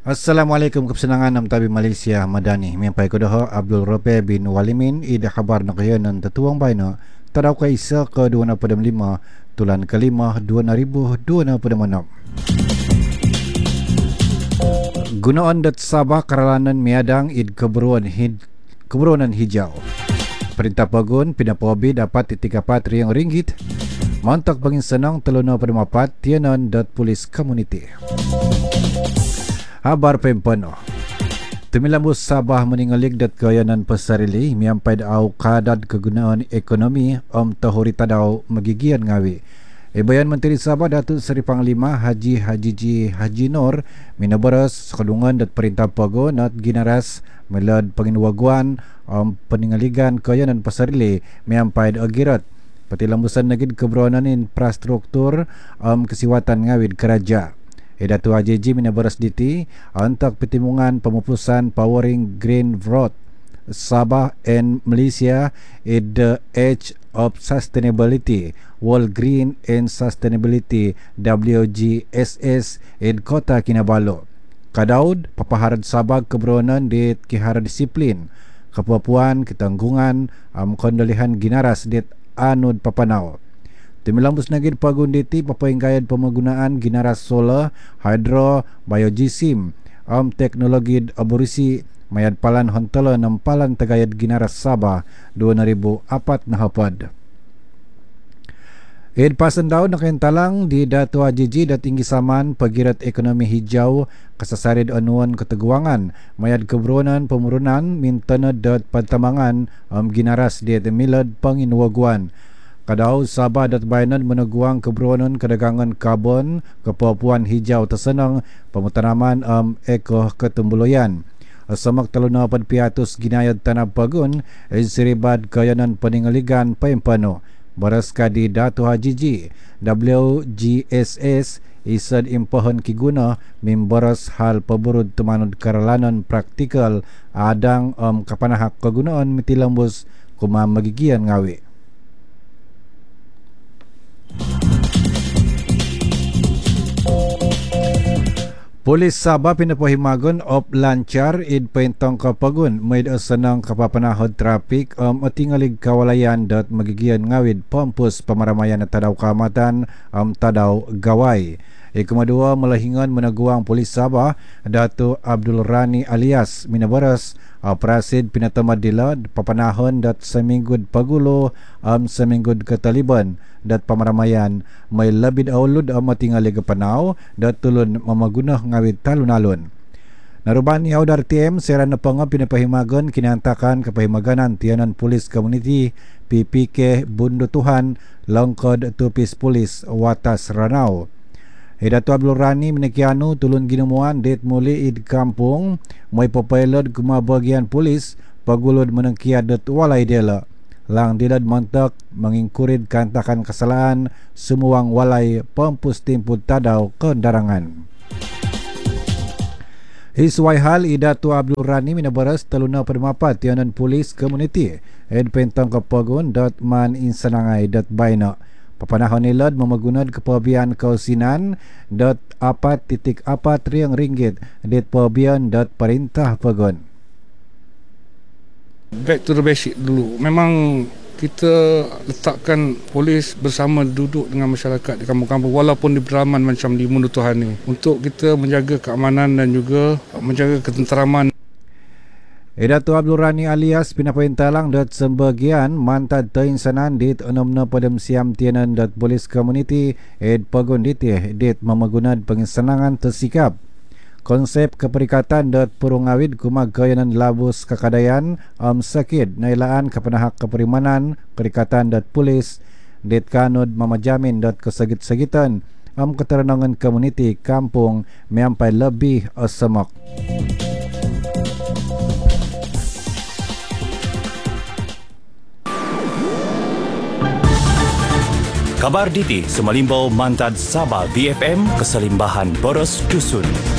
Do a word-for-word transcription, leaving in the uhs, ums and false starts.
Assalamualaikum kesenangan nam tabi Malaysia Madani. Mempai kodoh Abdul Rabi bin Walimin ida khabar nak yanan tetuang baina tadau ka isa ke dua pada lima tulan kelima dua ribu dua pada enam. Gunaan dat Sabah keralanan miadang id keberuan hid, keberuanan hijau. Perintah Pagun Pinapobi dapat tiga puluh empat riang ringgit. Mantak bangin senang teluna pada mapat tianan dat polis komuniti. Habar pempano. Tumilambus Sabah meningalik dat kayanan pasarili miampai au kadad kegunaan ekonomi om tahuri tadau magigian ngawi. Ebayan Menteri Sabah Datuk Seri Panglima Haji Hajiji Haji Nur minabaras sekadungan dat perintah Pago nat ginaras melad penginwaguan om peningaligan kayanan pasarili miampai agirat. Patilambusan negid keberonan infrastruktur om kesiwatan ngawid keraja. Edatu Haji Ji minabaras diti untuk pertimbangan pemupusan Powering Green Road Sabah and Malaysia in the Age of Sustainability World Green and Sustainability W G S S in Kota Kinabalu. Kadaud papaharan Sabah keberonan di kihara disiplin kepupuan ketanggungan um, kondolihan ginaras dit anud papanau. Timilambus nagid pagunditi papaingkayan pemagunaan ginaras solar, hydro, biogesim, am teknologi aborisi mayad palan hontala ng palan tagayad ginaras Sabah dua ribu empat na hapad. Ed pasan daw nakentalang di Dato' Haji dat tinggi saman pagirat ekonomi hijau kasasarid anuan keteguangan mayad kebronan pemurunan mintana dat pantamangan am ginaras di milad panginwaguan. Kadau Sabah dat Bainan meneguang keberonan kedagangan karbon kepapuan hijau tersenang pemutanaman um, eko ketumbuloyan. Semak teluna pada piatus ginayad tanah Pagun Siribad kayanan peningaligan paimpano. Baras kadi Dato' Haji Ji W G S S isad impahan kiguna mimbaras hal paburud temanud karalanan praktikal adang um, kapanahak kegunaan mitilambus kuma magigian ngawi. Polis Sabah pinapahimagon op lancar id paintong kapagun maid asanang kapapanahod trafik um, atingalig kawalayan dat magigian ngawid pampus pamaramaya na tadaw kamatan um, tadaw gaway. Ikamadua malahingan menaguang Polis Sabah Dato' Abdul Rani alias minabaras uh, prasid pinatamad dila papanahon dat saminggod pagulo am um, saminggod kataliban dat pamaramayan may labid aulud ang matingali kapanaw dat tulon mamagunah ngawid talon-alon. Naruban yaw dar T M sera na panga pinapahimagon kinantakan kapahimaganan tiyanan Polis Community P P K Bundutuhan Longkod Tupis Polis Watas Ranau. Dato' Abdul Rani menekianu tulun ginamuan det muli id kampung may papailod kumabagian polis pagulod menengkiad dat walay dela. Lang dilad mantak mengingkurid kantakan kesalahan sumuang walay pempustimpud tadaw kendarangan. Isway hal Dato' Abdul Rani minabaras taluna padmapat tianan polis komuniti ed pentang kapagun dat man insanangay dat baina. Papanahon nilad mamagunad kepabian kausinan dat apat titik apat riang ringgit dit pabian dat perintah pagun. Back to the basic dulu. Memang kita letakkan polis bersama duduk dengan masyarakat di kampung-kampung walaupun di pedalaman macam di Bundutuhan ni untuk kita menjaga keamanan dan juga menjaga ketenteraman. Dato' Abdul Rani alias pinapaintalang dat sembagian mantad tainsanan dit enamna padam siam tianan dat polis komuniti ed pagun ditih dit mamagunad pengisanangan tersikap. Konsep keperikatan dat purungawid kumagayanan labus kakadayan am sakit nailaan kapanahak keperimanan perikatan dat polis dit kanod mamajamin dat kesagit-sagitan am keterangan komuniti kampung miampai lebih asamak. Kabar Diti Semalimbau Mantad Sabah V F M Keselimbahan Boros Dusun.